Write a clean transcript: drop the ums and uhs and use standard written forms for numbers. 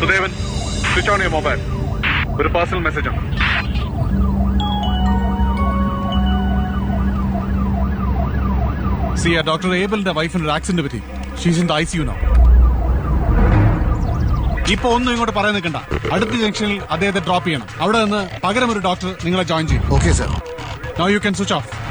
Sudevan, switch on your mobile. ഒരു personal message ഉണ്ട്. See, Dr. Abelന്റെ വൈഫിന് ഒരു ആക്സിഡന്റ് പറ്റി. She's in the ICU now. ഇപ്പൊ ഒന്നും ഇങ്ങോട്ട് പറയാൻ നിൽക്കണ്ട. അടുത്ത ജംഗ്ഷനിൽ അദ്ദേഹത്തെ ഡ്രോപ്പ് ചെയ്യണം. അവിടെ നിന്ന് പകരം ഒരു ഡോക്ടർ നിങ്ങളെ ജോയിൻ ചെയ്യും. Okay sir. Now you can switch off.